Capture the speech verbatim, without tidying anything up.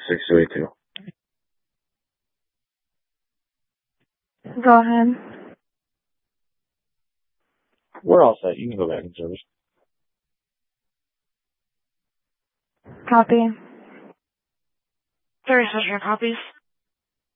six two eight two. Go ahead. We're all set. You can go back in service. Copy. Thirty-seven copies.